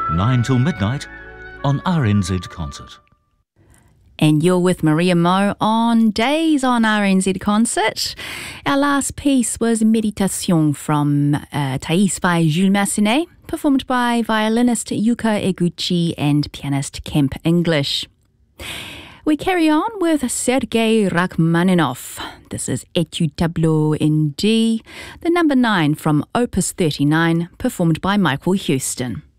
9 till midnight on RNZ Concert. And you're with Maria Mo on Days on RNZ Concert. Our last piece was Méditation from Thais by Jules Massenet, performed by violinist Yuka Eguchi and pianist Kemp English. We carry on with Sergei Rachmaninoff. This is Etude Tableau in D, the number 9 from Opus 39, performed by Michael Houston.